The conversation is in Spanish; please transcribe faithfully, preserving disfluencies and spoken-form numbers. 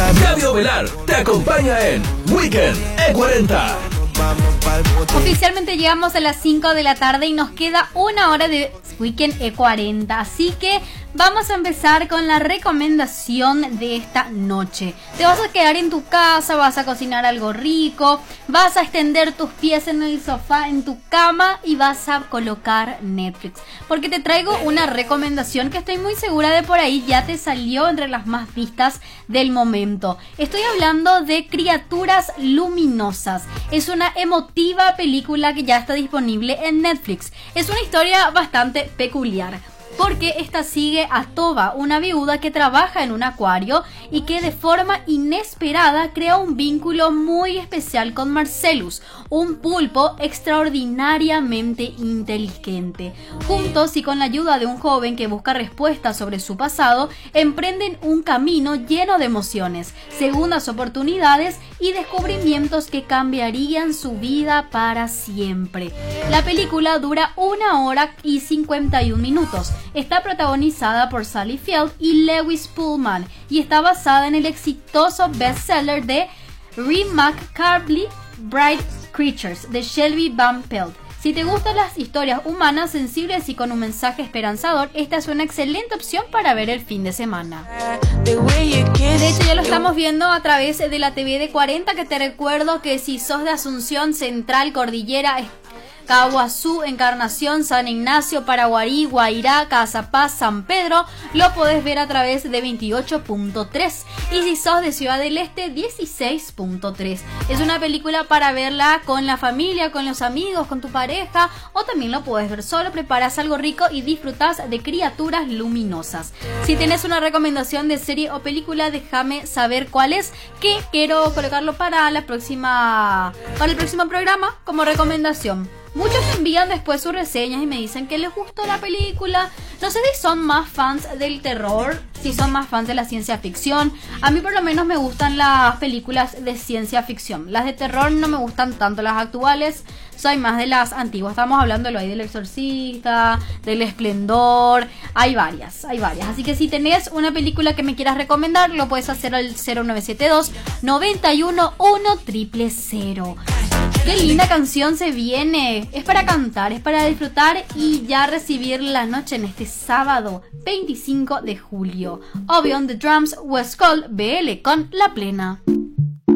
Gaby Ovelar te acompaña en Weekend E cuarenta. Oficialmente llegamos a las cinco de la tarde y nos queda una hora de Weekend E cuarenta, así que vamos a empezar con la recomendación de esta noche. Te vas a quedar en tu casa, vas a cocinar algo rico, vas a extender tus pies en el sofá, en tu cama y vas a colocar Netflix, porque te traigo una recomendación que estoy muy segura de por ahí ya te salió entre las más vistas del momento. Estoy hablando de Criaturas Luminosas. Es una emotiva película que ya está disponible en Netflix. Es una historia bastante peculiar, porque esta sigue a Toba, una viuda que trabaja en un acuario y que de forma inesperada crea un vínculo muy especial con Marcellus, un pulpo extraordinariamente inteligente. Juntos y con la ayuda de un joven que busca respuestas sobre su pasado, emprenden un camino lleno de emociones, segundas oportunidades y descubrimientos que cambiarían su vida para siempre. La película dura una hora y cincuenta y un minutos. Está protagonizada por Sally Field y Lewis Pullman y está basada en el exitoso bestseller de Ray McCarthy, Bright Creatures, de Shelby Van Pelt. Si te gustan las historias humanas, sensibles y con un mensaje esperanzador, esta es una excelente opción para ver el fin de semana. De hecho, ya lo estamos viendo a través de la T V de cuarenta, que te recuerdo que si sos de Asunción, Central, Cordillera, Caguazú, Encarnación, San Ignacio, Paraguarí, Guairá, Cazapaz, San Pedro, lo podés ver a través de veintiocho punto tres. Y si sos de Ciudad del Este, dieciséis punto tres. Es una película para verla con la familia, con los amigos, con tu pareja, o también lo podés ver solo, preparas algo rico y disfrutás de Criaturas Luminosas. Si tenés una recomendación de serie o película, déjame saber cuál es, que quiero colocarlo para la próxima, para el próximo programa como recomendación. Muchos me envían después sus reseñas y me dicen que les gustó la película. No sé si son más fans del terror, si son más fans de la ciencia ficción. A mí por lo menos me gustan las películas de ciencia ficción. Las de terror no me gustan tanto, las actuales. Soy más de las antiguas. Estamos hablando de lo ahí del Exorcista, del Esplendor. Hay varias, hay varias. Así que si tenés una película que me quieras recomendar, lo puedes hacer al cero nueve siete dos, nueve uno uno, cero cero cero. Qué linda canción se viene. Es para cantar, es para disfrutar y ya recibir la noche en este sábado veinticinco de julio. Obvio on the drums, West Coast B L con La Plena.